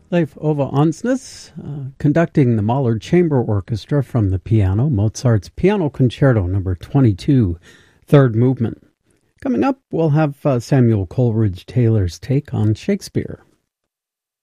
Leif Ove Ansnes, conducting the Mahler Chamber Orchestra from the piano, Mozart's Piano Concerto No. 22, third movement. Coming up, we'll have Samuel Coleridge Taylor's take on Shakespeare.